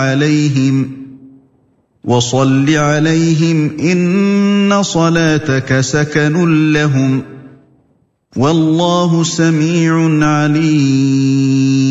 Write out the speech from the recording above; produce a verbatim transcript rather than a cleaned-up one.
عَلَيْهِمْ وَصَلِّ عَلَيْهِمْ إِنَّ صَلَاتَكَ سَكَنٌ لَّهُمْ وَاللَّهُ سَمِيعٌ عَلِيمٌ